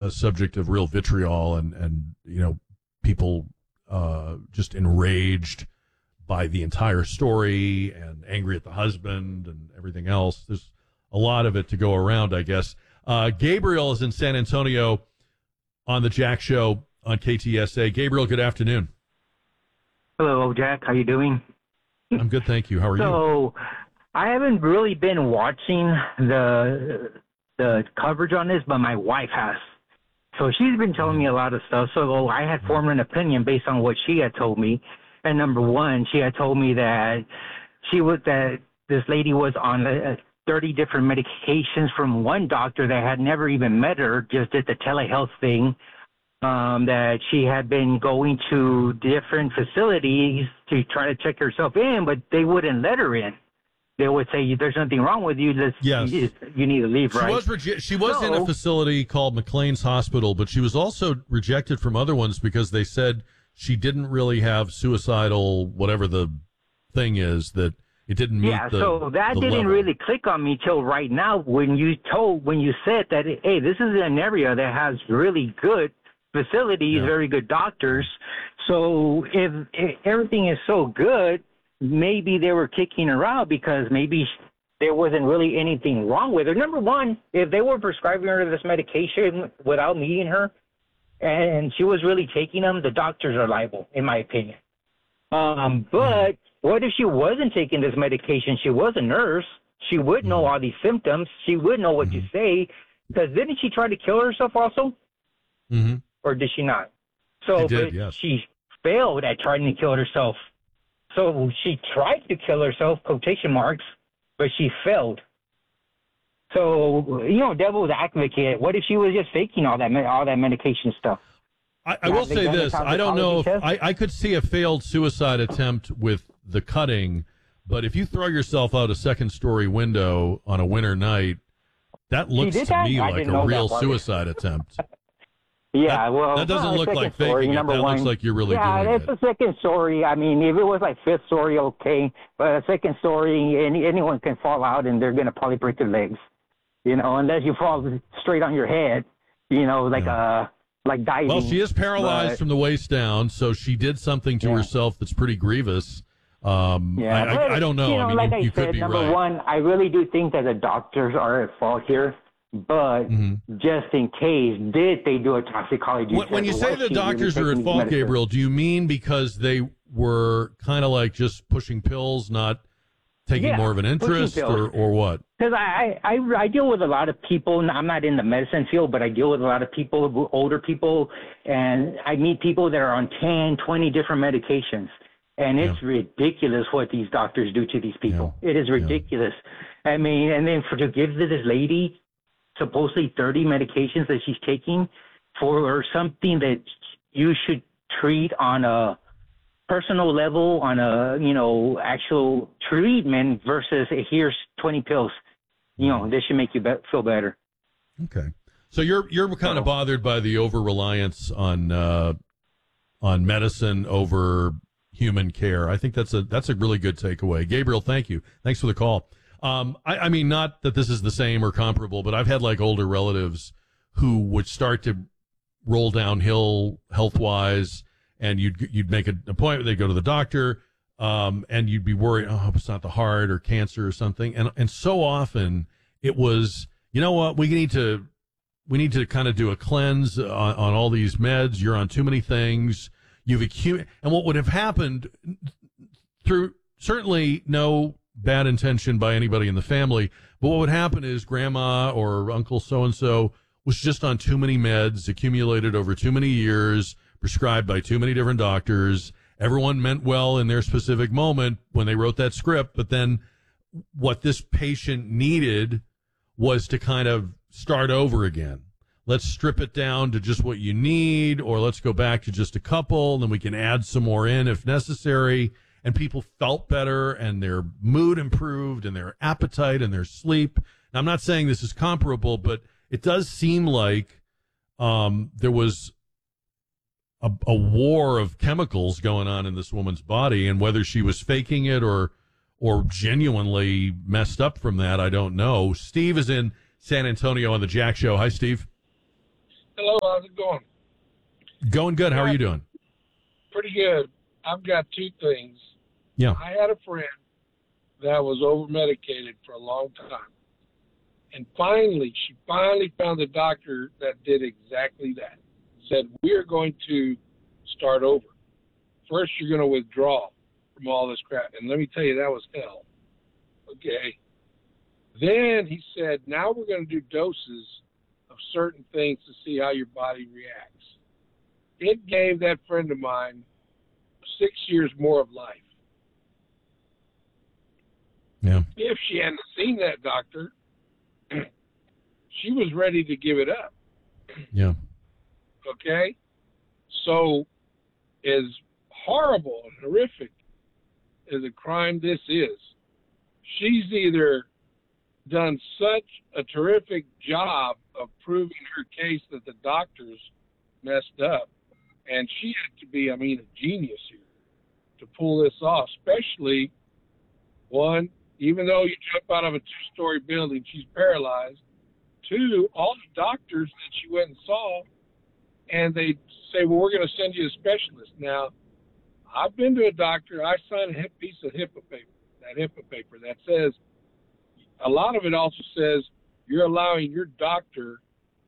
a subject of real vitriol and people just enraged by the entire story and angry at the husband and everything else. There's a lot of it to go around, I guess. Gabriel is in San Antonio on the Jack Show on KTSA. Gabriel, good afternoon. Hello, Jack. How you doing? I'm good, thank you. How are you? So, I haven't really been watching the coverage on this, but my wife has. So she's been telling me a lot of stuff. So I had formed an opinion based on what she had told me. And number one, she had told me that this lady was on 30 different medications from one doctor that had never even met her, just did the telehealth thing. That she had been going to different facilities to try to check herself in, but they wouldn't let her in. They would say, "There's nothing wrong with you. Yes. You need to leave." Right? She was in a facility called McLean's Hospital, but she was also rejected from other ones because they said she didn't really have suicidal, whatever the thing is, that it didn't meet so that the didn't level. really click on me till right now when you said that, hey, this is an area that has really good facilities, very good doctors. So if everything is so good, maybe they were kicking her out because maybe there wasn't really anything wrong with her. Number one, if they were prescribing her this medication without meeting her and she was really taking them, the doctors are liable, in my opinion. But what if she wasn't taking this medication? She was a nurse. She would know all these symptoms. She would know what to say. Because didn't she try to kill herself also? Mm-hmm. Or did she not? So she failed at trying to kill herself. So she tried to kill herself, quotation marks, but she failed. So, devil's advocate, what if she was just faking all that medication stuff? I will say this. I don't know if I could see a failed suicide attempt with the cutting, but if you throw yourself out a second-story window on a winter night, that looks to me like a real suicide attempt. That doesn't look like faking it. That looks like you're really doing it. Yeah, it's a second story. I mean, if it was like fifth story, okay. But a second story, anyone can fall out and they're going to probably break their legs. Unless you fall straight on your head, like diving. Well, she is paralyzed from the waist down, so she did something to herself that's pretty grievous. I don't know. I mean, like you could be right. Number one, I really do think that the doctors are at fault here. But just in case, did they do a toxicology test? When you say the doctors are at fault, Gabriel, do you mean because they were kind of like just pushing pills, not taking more of an interest, or what? Because I deal with a lot of people. I'm not in the medicine field, but I deal with a lot of people, older people, and I meet people that are on 10, 20 different medications. And it's ridiculous what these doctors do to these people. It is ridiculous. I mean, and then to give to this lady supposedly 30 medications that she's taking for something that you should treat on a personal level, on a, actual treatment versus here's 20 pills. This should make you feel better. Okay. So you're kind of bothered by the over-reliance on medicine over human care. I think that's a really good takeaway. Gabriel, thank you. Thanks for the call. I mean, not that this is the same or comparable, but I've had like older relatives who would start to roll downhill health-wise, and you'd make an appointment, they'd go to the doctor, and you'd be worried, it's not the heart or cancer or something. And so often it was, you know what, we need to kind of do a cleanse on all these meds. You're on too many things. You've accumulated. And what would have happened through certainly no bad intention by anybody in the family, but what would happen is grandma or uncle so-and-so was just on too many meds, accumulated over too many years, prescribed by too many different doctors. Everyone meant well in their specific moment when they wrote that script, but then what this patient needed was to kind of start over again. Let's strip it down to just what you need, or let's go back to just a couple, and then we can add some more in if necessary. And people felt better, and their mood improved, and their appetite, and their sleep. Now, I'm not saying this is comparable, but it does seem like there was a war of chemicals going on in this woman's body, and whether she was faking it or genuinely messed up from that, I don't know. Steve is in San Antonio on the Jack Show. Hi, Steve. Hello. How's it going? Going good. How are you doing? Pretty good. I've got two things. Yeah. I had a friend that was over-medicated for a long time. And she finally found a doctor that did exactly that. Said, we are going to start over. First, you're going to withdraw from all this crap. And let me tell you, that was hell. Okay. Then he said, now we're going to do doses of certain things to see how your body reacts. It gave that friend of mine 6 years more of life. Yeah. If she hadn't seen that doctor, she was ready to give it up. Yeah. Okay? So, as horrible and horrific as a crime this is, she's either done such a terrific job of proving her case that the doctors messed up, and she had to be, a genius here to pull this off, especially, one, even though you jump out of a two-story building, she's paralyzed. Two, all the doctors that she went and saw, and they say, well, we're going to send you a specialist. Now, I've been to a doctor. I signed a piece of HIPAA paper that says, a lot of it also says you're allowing your doctor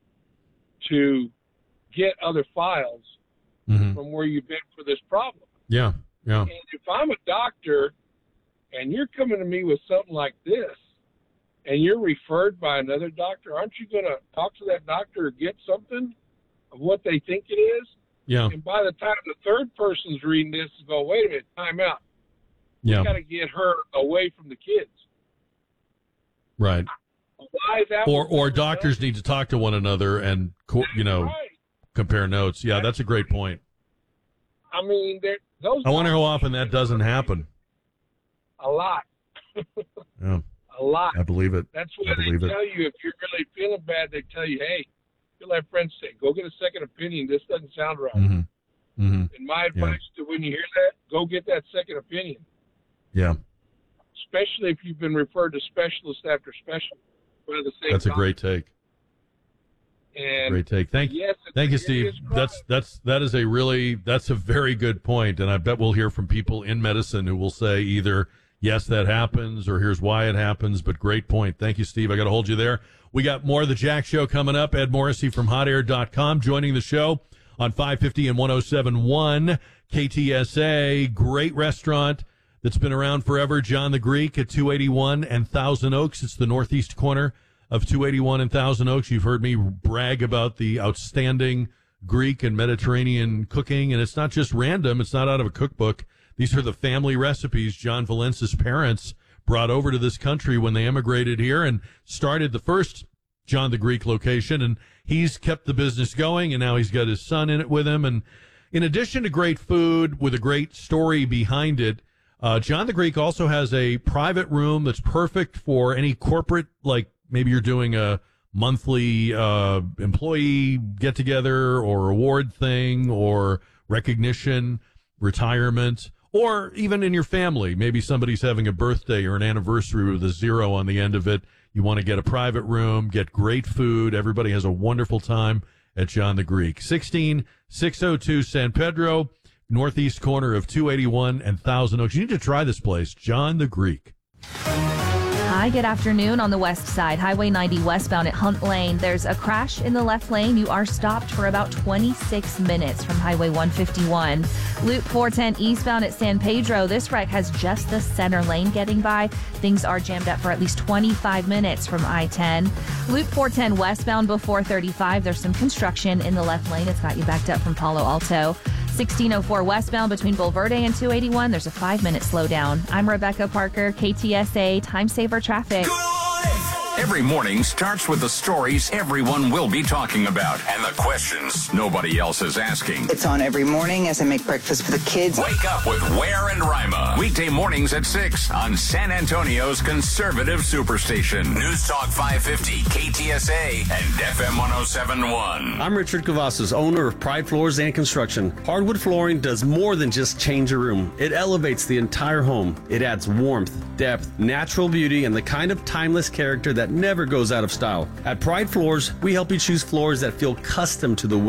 to get other files from where you've been for this problem. Yeah, yeah. And if I'm a doctor and you're coming to me with something like this and you're referred by another doctor, aren't you going to talk to that doctor or get something of what they think it is? Yeah. And by the time the third person's reading this, go, wait a minute, time out. Yeah. We got to get her away from the kids. Right. Why that? Or doctors need to talk to one another and, right. compare notes. Yeah, that's a great point. I mean, those. I wonder how often that doesn't happen. A lot. Yeah. A lot. I believe it. That's what they tell you. If you're really feeling bad, they tell you, hey, you'll have friends say, go get a second opinion. This doesn't sound right. Mm-hmm. Mm-hmm. And my advice to when you hear that, go get that second opinion. Yeah. Especially if you've been referred to specialist after specialist. That's a great take. And great take. Thank you, Steve. That's a very good point, and I bet we'll hear from people in medicine who will say either yes, that happens, or here's why it happens. But great point. Thank you, Steve. I got to hold you there. We got more of the Jack Show coming up. Ed Morrissey from HotAir.com joining the show on 550 and 107.1 KTSA. Great restaurant that's been around forever. John the Greek at 281 and Thousand Oaks. It's the northeast corner of 281 and Thousand Oaks. You've heard me brag about the outstanding Greek and Mediterranean cooking, and it's not just random. It's not out of a cookbook. These are the family recipes John Valence's parents brought over to this country when they emigrated here and started the first John the Greek location, and he's kept the business going, and now he's got his son in it with him. And in addition to great food with a great story behind it, John the Greek also has a private room that's perfect for any corporate, like maybe you're doing a monthly employee get-together or award thing or recognition, retirement, or even in your family. Maybe somebody's having a birthday or an anniversary with a 0 on the end of it. You want to get a private room, get great food. Everybody has a wonderful time at John the Greek. 16602 San Pedro, northeast corner of 281 and Thousand Oaks. You need to try this place, John the Greek. Hi, good afternoon. On the west side, Highway 90 westbound at Hunt Lane, there's a crash in the left lane. You are stopped for about 26 minutes from Highway 151. Loop 410 eastbound at San Pedro. This wreck has just the center lane getting by. Things are jammed up for at least 25 minutes from I-10. Loop 410 westbound before 35. There's some construction in the left lane. It's got you backed up from Palo Alto. 1604 westbound between Bulverde and 281. There's a 5-minute slowdown. I'm Rebecca Parker, KTSA Time Saver Traffic. Every morning starts with the stories everyone will be talking about and the questions nobody else is asking. It's on every morning as I make breakfast for the kids. Wake up with Ware and Rima. Weekday mornings at 6 on San Antonio's conservative superstation. News Talk 550, KTSA, and FM 107.1. I'm Richard Cavazos, owner of Pride Floors and Construction. Hardwood flooring does more than just change a room. It elevates the entire home. It adds warmth, depth, natural beauty, and the kind of timeless character that never goes out of style. At Pride Floors, we help you choose floors that feel custom to the